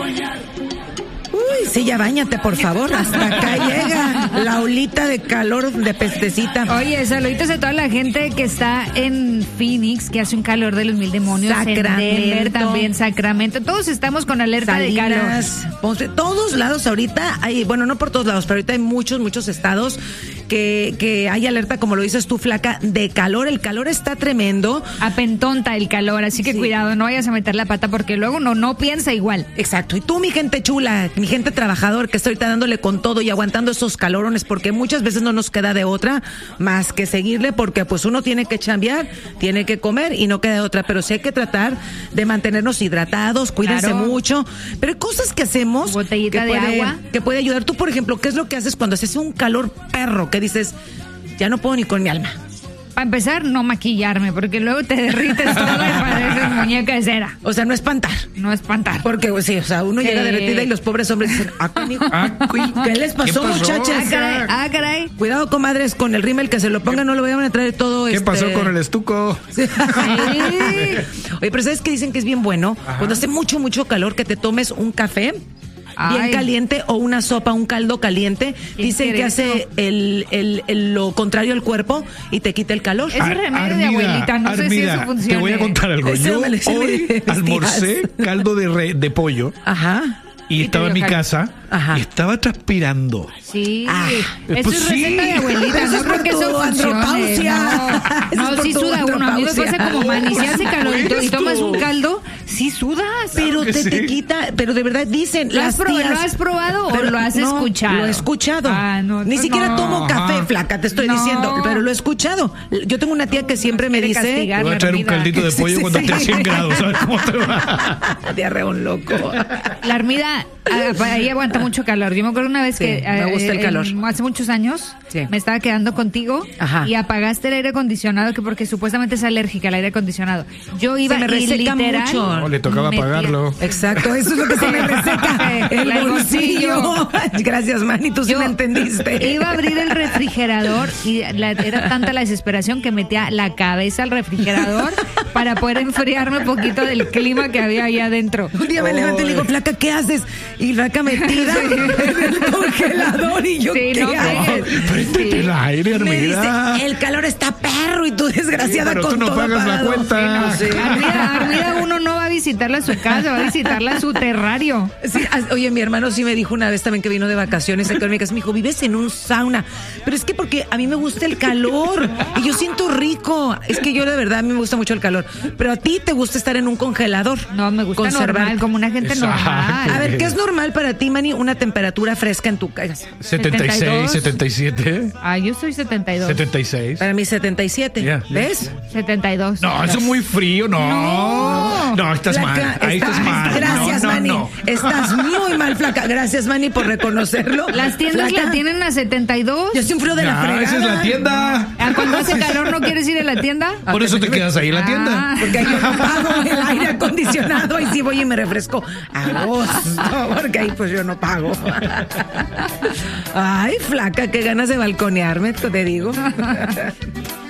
Uy, sí, ya báñate, por favor. Hasta acá llega la olita de calor de pestecita. Oye, saluditos a toda la gente que está en Phoenix, que hace un calor de los mil demonios. Sacramento. En Denver también, Sacramento. Todos estamos con alerta Salinas, de calor. Ponce, todos lados ahorita hay, bueno, no por todos lados, pero ahorita hay muchos estados que hay alerta, como lo dices tú, Flaca, de calor. El calor está tremendo. Apentonta el calor, así que cuidado, no vayas a meter la pata porque luego no piensa igual. Exacto. Y tú, mi gente chula, mi gente trabajador, que está ahorita dándole con todo y aguantando esos calorones, porque muchas veces no nos queda de otra más que seguirle, porque pues uno tiene que chambear, tiene que comer y no queda de otra, pero sí hay que tratar de mantenernos hidratados, cuídense mucho, pero hay cosas que hacemos botellita de agua que puede ayudar. Tú, por ejemplo, ¿qué es lo que haces cuando haces un calor perro que dices, ya no puedo ni con mi alma? Para empezar, no maquillarme, porque luego te derrites todo y pareces muñeca de cera. O sea, no espantar. No espantar. Porque, pues, sí, o sea, uno llega derretida y los pobres hombres dicen, ¿qué les pasó, muchachas? Caray. Cuidado, comadres, con el rímel que se lo pongan, no lo vayan a traer todo. ¿Qué pasó con el estuco? Sí. Oye, pero ¿sabes qué dicen que es bien bueno? Ajá. Cuando hace mucho calor, que te tomes un café bien caliente o una sopa, un caldo caliente. Dicen que hace lo contrario al cuerpo y te quita el calor. Es remedio de abuelita, no sé si eso funciona. Te voy a contar algo. Yo hoy almorcé caldo de pollo. Ajá. Y estaba en mi casa y estaba transpirando. Sí. Eso es receta de abuelita. No creo que eso funcione. No, sí suda uno. A mí me pasa como Manny. Si hace calor y tomas un caldo, sí sudas. Pero te quita. Pero de verdad dicen. ¿Lo has probado o lo has escuchado? Lo he escuchado. Ni siquiera tomo café, Flaca, te estoy diciendo. Pero lo he escuchado. Yo tengo una tía que siempre me dice. Te voy a traer un caldito de pollo cuando esté a 100 grados. ¿Sabes cómo te va? Diarreón loco. La Armida ahí aguanta mucho calor. Yo me acuerdo una vez que me gusta el calor. Hace muchos años me estaba quedando contigo y apagaste el aire acondicionado porque supuestamente es alérgica al aire acondicionado. Yo iba me reseca mucho. O le tocaba apagarlo. Exacto, eso es lo que se me reseca. El bolsillo. Gracias, Manny, tú sí me entendiste. Iba a abrir el refrigerador y era tanta la desesperación que metía la cabeza al refrigerador para poder enfriarme un poquito del clima que había ahí adentro. Un día me levanté y le digo, Flaca, ¿qué haces? Y Flaca metida en el congelador y yo, ¿qué hago? Préndete el aire, Armida. Me dice, el calor está perro y tú desgraciada pero con tú no todo pagas apagado. la cuenta. Sí, Armida, uno no va a visitarla a su casa, va a visitarla a su terrario. Sí, oye, mi hermano sí me dijo una vez también que vino de vacaciones aquí en mi casa, me dijo, vives en un sauna, pero es que porque a mí me gusta el calor y yo siento rico, es que yo de verdad a mí me gusta mucho el calor, pero a ti te gusta estar en un congelador. No, me gusta normal, como una gente normal. A ver, ¿qué es normal para ti, Manny, una temperatura fresca en tu casa? 76, 77. Yo soy 72. 76. Para mí 77, ¿ves? 72. No, eso es muy frío, no, estás mal. Ahí estás mal. Gracias, Manny. Estás muy mal, Flaca. Gracias, Manny, por reconocerlo. Las tiendas la tienen a 72. Yo soy un frío de la fregada. Esa es la tienda. Cuando hace calor, ¿no quieres ir a la tienda? Por eso te quedas ahí en la tienda. Porque yo no pago el aire acondicionado y sí voy y me refresco a gusto, porque ahí pues yo no pago. Ay, Flaca, qué ganas de balconearme, te digo.